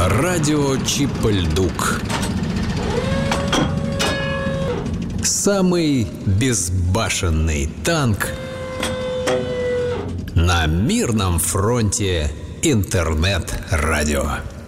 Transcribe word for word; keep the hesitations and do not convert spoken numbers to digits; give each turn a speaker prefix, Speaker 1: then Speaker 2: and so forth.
Speaker 1: Радио Чип-Льдук. Самый безбашенный танк на мирном фронте интернет-радио.